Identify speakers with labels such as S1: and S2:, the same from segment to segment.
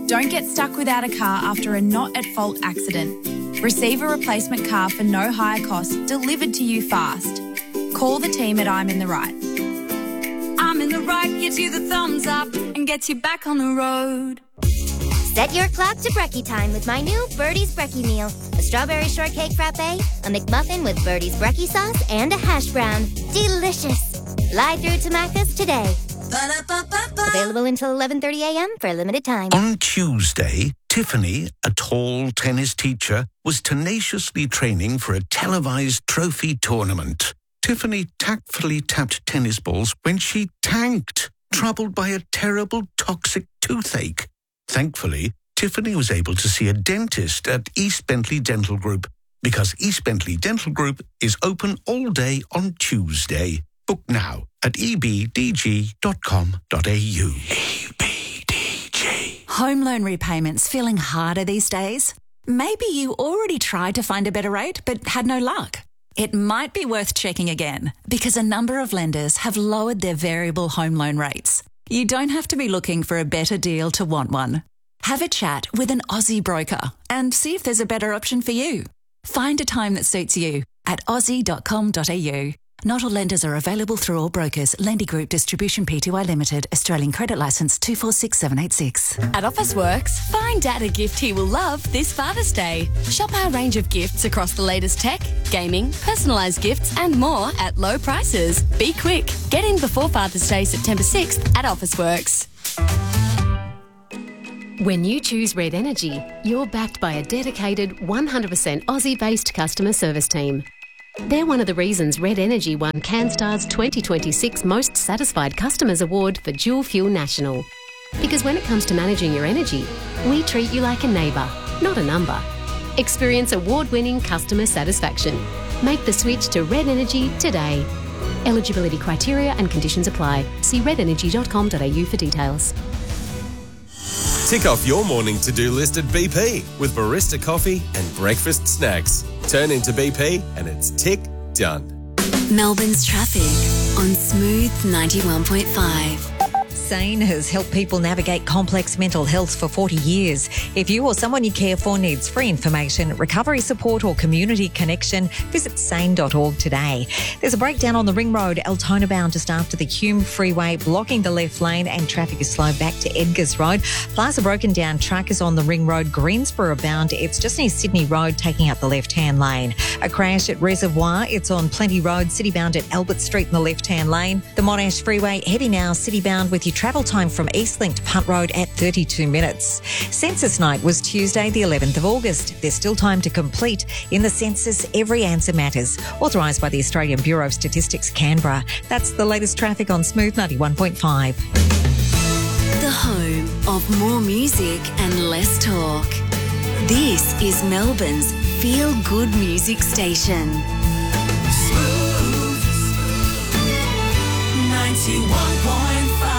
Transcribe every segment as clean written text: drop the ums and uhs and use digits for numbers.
S1: Don't get stuck without a car after a not-at-fault accident. Receive a replacement car for no higher cost delivered to you fast. Call the team at I'm in the Right. I'm in the Right gives you the thumbs up and gets you back on the road.
S2: Set your clock to brekkie time with my new Birdie's Brekkie meal. A strawberry shortcake frappe, a McMuffin with Birdie's Brekkie sauce, and a hash brown. Delicious. Fly through to Macca's today. Available until 11:30 a.m. for a limited time.
S3: On Tuesday, Tiffany, a tall tennis teacher, was tenaciously training for a televised trophy tournament. Tiffany tactfully tapped tennis balls when she tanked, troubled by a terrible toxic toothache. Thankfully, Tiffany was able to see a dentist at East Bentley Dental Group because East Bentley Dental Group is open all day on Tuesday. Book now at ebdg.com.au. EBDG.
S4: Home loan repayments feeling harder these days? Maybe you already tried to find a better rate but had no luck. It might be worth checking again because a number of lenders have lowered their variable home loan rates. You don't have to be looking for a better deal to want one. Have a chat with an Aussie broker and see if there's a better option for you. Find a time that suits you at aussie.com.au. Not all lenders are available through all brokers. Lendy Group Distribution Pty Limited. Australian Credit Licence 246786.
S5: At Officeworks, find Dad a gift he will love this Father's Day. Shop our range of gifts across the latest tech, gaming, personalised gifts and more at low prices. Be quick. Get in before Father's Day, September 6th at Officeworks.
S6: When you choose Red Energy, you're backed by a dedicated 100% Aussie-based customer service team. They're one of the reasons Red Energy won CanStar's 2026 Most Satisfied Customers Award for Dual Fuel National. Because when it comes to managing your energy, we treat you like a neighbour, not a number. Experience award-winning customer satisfaction. Make the switch to Red Energy today. Eligibility criteria and conditions apply. See redenergy.com.au for details.
S7: Tick off your morning to-do list at BP with barista coffee and breakfast snacks. Turn into BP and it's tick done.
S8: Melbourne's traffic on Smooth 91.5.
S9: SANE has helped people navigate complex mental health for 40 years. If you or someone you care for needs free information, recovery support or community connection, visit sane.org today. There's a breakdown on the Ring Road, Altona bound just after the Hume Freeway, blocking the left lane and traffic is slowed back to Edgars Road. Plus a broken down truck is on the Ring Road, Greensboro bound. It's just near Sydney Road, taking up the left-hand lane. A crash at Reservoir. It's on Plenty Road, city bound at Albert Street in the left-hand lane. The Monash Freeway, heavy now, city bound with your travel time from Eastlink to Punt Road at 32 minutes. Census night was Tuesday, the 11th of August. There's still time to complete. In the census, every answer matters. Authorised by the Australian Bureau of Statistics, Canberra. That's the latest traffic on Smooth 91.5.
S8: The home of more music and less talk. This is Melbourne's feel-good music station.
S10: Smooth 91.5.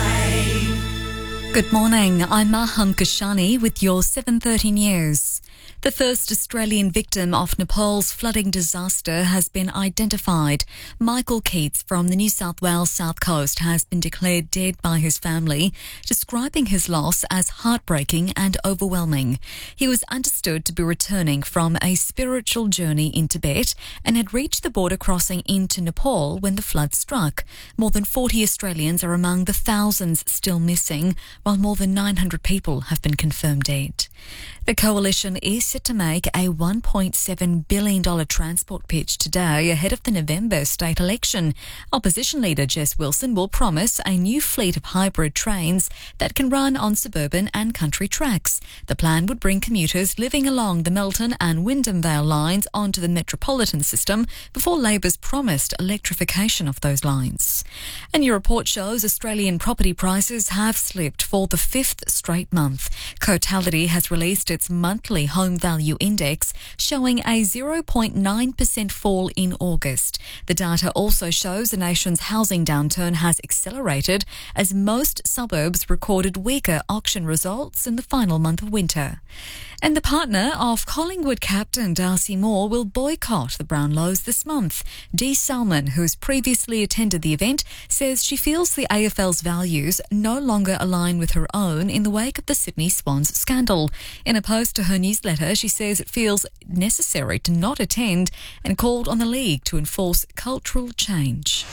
S11: Good morning, I'm Maham Kashani with your 7:30 news. The first Australian victim of Nepal's flooding disaster has been identified. Michael Keats from the New South Wales South Coast has been declared dead by his family, describing his loss as heartbreaking and overwhelming. He was understood to be returning from a spiritual journey in Tibet and had reached the border crossing into Nepal when the flood struck. More than 40 Australians are among the thousands still missing, while more than 900 people have been confirmed dead. The coalition is set to make a $1.7 billion transport pitch today ahead of the November state election. Opposition leader Jess Wilson will promise a new fleet of hybrid trains that can run on suburban and country tracks. The plan would bring commuters living along the Melton and Wyndham Vale lines onto the metropolitan system before Labor's promised electrification of those lines. A new report shows Australian property prices have slipped for the fifth straight month. Cotality has released its monthly home value index, showing a 0.9% fall in August. The data also shows the nation's housing downturn has accelerated as most suburbs recorded weaker auction results in the final month of winter. And the partner of Collingwood captain Darcy Moore will boycott the Brownlows this month. Dee Salmon, who's previously attended the event, says she feels the AFL's values no longer align with her own in the wake of the Sydney Swans scandal. In a post to her newsletter, she says it feels necessary to not attend and called on the league to enforce cultural change.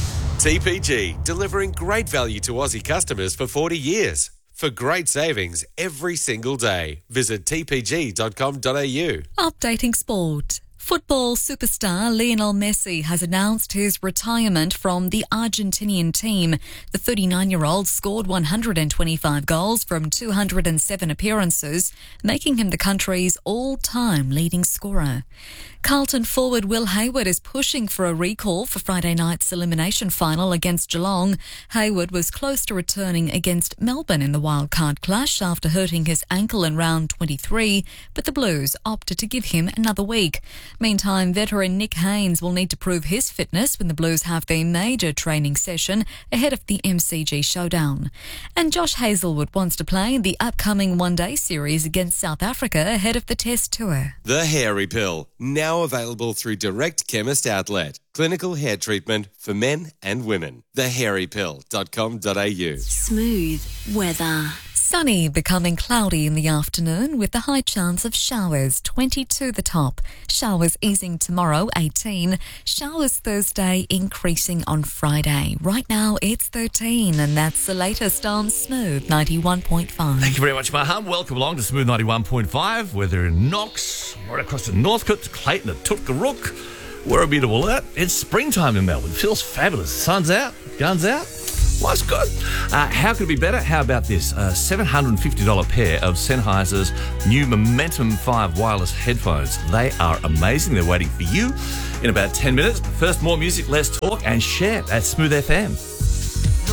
S7: TPG, delivering great value to Aussie customers for 40 years. For great savings every single day, visit tpg.com.au.
S11: Updating sport. Football superstar Lionel Messi has announced his retirement from the Argentinian team. The 39-year-old scored 125 goals from 207 appearances, making him the country's all-time leading scorer. Carlton forward Will Hayward is pushing for a recall for Friday night's elimination final against Geelong. Hayward was close to returning against Melbourne in the wildcard clash after hurting his ankle in round 23, but the Blues opted to give him another week. Meantime, veteran Nick Haynes will need to prove his fitness when the Blues have their major training session ahead of the MCG showdown. And Josh Hazlewood wants to play in the upcoming one-day series against South Africa ahead of the Test tour.
S7: The Hairy Pill, now available through Direct Chemist Outlet. Clinical hair treatment for men and women. thehairypill.com.au.
S8: Smooth weather.
S11: Sunny becoming cloudy in the afternoon with the high chance of showers, 22 the top. Showers easing tomorrow, 18. Showers Thursday increasing on Friday. Right now it's 13 and that's the latest on Smooth 91.5.
S12: Thank you very much, Maham. Welcome along to Smooth 91.5. Weather in Knox, right across to Northcote, to Clayton, to Tootgarook. Werribee to Wollert. It's springtime in Melbourne. It feels fabulous. The sun's out, guns out. Life's good. How could it be better? How about this? A $750 pair of Sennheiser's new Momentum 5 wireless headphones. They are amazing. They're waiting for you in about 10 minutes. But first, more music, less talk, and share at Smooth FM.